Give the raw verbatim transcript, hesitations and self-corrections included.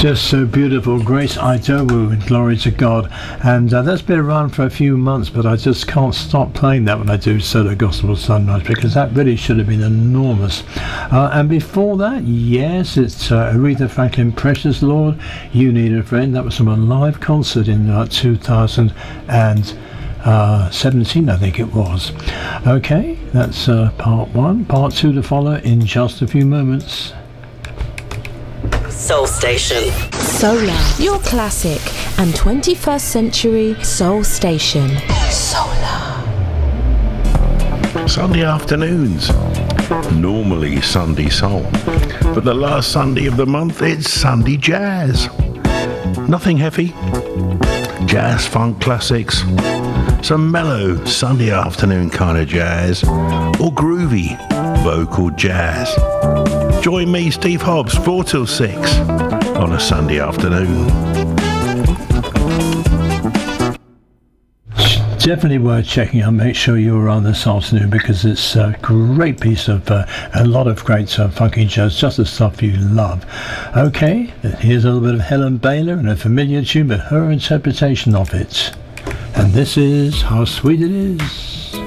Just so beautiful, Grace Idowu, and glory to God. And uh, that's been around for a few months, but I just can't stop playing that when I do Solo Gospel Sunrise, because that really should have been enormous. Uh, and before that, yes, it's uh, Aretha Franklin, Precious Lord, You Need a Friend. That was from a live concert in uh, two thousand seventeen, I think it was. Okay, that's uh, part one. Part two to follow in just a few moments. Soul Station. Solar, your classic and twenty-first century Soul Station. Solar. Sunday afternoons. Normally Sunday Soul. But the last Sunday of the month, it's Sunday Jazz. Nothing heavy. Jazz funk classics. Some mellow Sunday afternoon kind of jazz. Or groovy vocal jazz. Join me, Steve Hobbs, four till six on a Sunday afternoon. Definitely worth checking out. Make sure you're on this afternoon, because it's a great piece of uh, a lot of great uh, funky jazz, just the stuff you love. Okay, here's a little bit of Helen Baylor and a familiar tune, but her interpretation of it. And this is How Sweet It Is.